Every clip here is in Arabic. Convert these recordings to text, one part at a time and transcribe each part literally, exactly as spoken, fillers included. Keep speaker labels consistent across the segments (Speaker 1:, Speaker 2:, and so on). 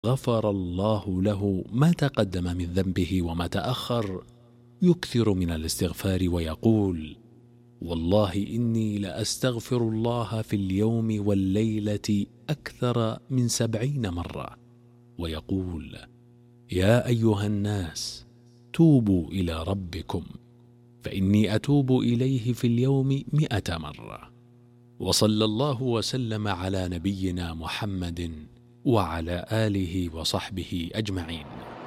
Speaker 1: غفر الله له ما تقدم من ذنبه وما تأخر، يكثر من الاستغفار ويقول: والله إني لأستغفر الله في اليوم والليلة أكثر من سبعين مرة. ويقول: يا أيها الناس توبوا إلى ربكم فإني أتوب إليه في اليوم مئة مرة. وصلى الله وسلم على نبينا محمد وعلى آله وصحبه أجمعين.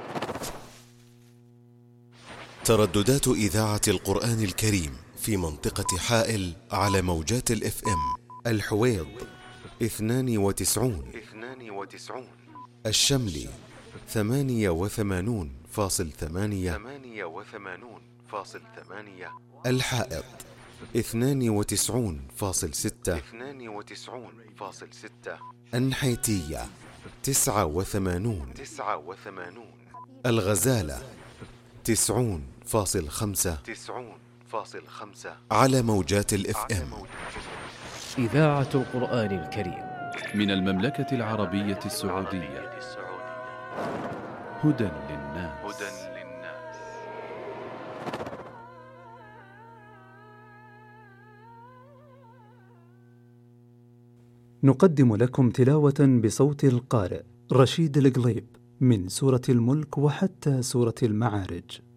Speaker 2: ترددات إذاعة القرآن الكريم في منطقة حائل على موجات الاف ام: الحويض اثنان وتسعون الشملي ثمانية وثمانون فاصل ثمانية الحائط اثنان وتسعون فاصل ستة النحيتية تسعة وثمانون الغزالة تسعون فاصل خمسة على موجات الاف ام.
Speaker 3: إذاعة القرآن الكريم
Speaker 4: من المملكة العربية السعودية. هدى للناس.
Speaker 5: نقدم لكم تلاوة بصوت القارئ رشيد القليب من سورة الملك وحتى سورة المعارج.